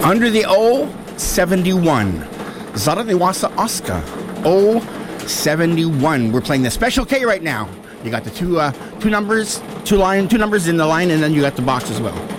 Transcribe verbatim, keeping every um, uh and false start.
Under the O, seventy-one. Zara de Wasa Oscar, O seventy-one. We're playing the Special K right now. You got the two uh, two numbers, two line, two numbers in the line, and then you got the box as well.